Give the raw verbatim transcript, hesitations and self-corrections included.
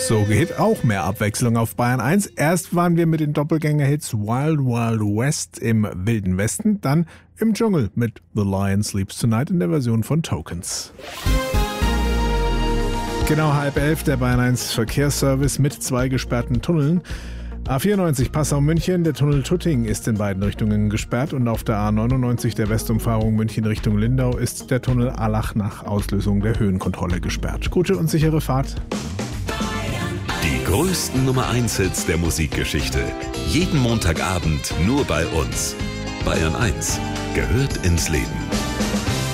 So geht auch mehr Abwechslung auf Bayern eins. Erst waren wir mit den Doppelgänger-Hits Wild Wild West im Wilden Westen, dann im Dschungel mit The Lion Sleeps Tonight in der Version von Tokens. Genau halb elf, der Bayern eins Verkehrsservice mit zwei gesperrten Tunneln. A vierundneunzig Passau-München, der Tunnel Tutting ist in beiden Richtungen gesperrt und auf der A neunundneunzig der Westumfahrung München Richtung Lindau ist der Tunnel Allach nach Auslösung der Höhenkontrolle gesperrt. Gute und sichere Fahrt. Die größten Nummer eins Hits der Musikgeschichte. Jeden Montagabend nur bei uns. Bayern eins gehört ins Leben.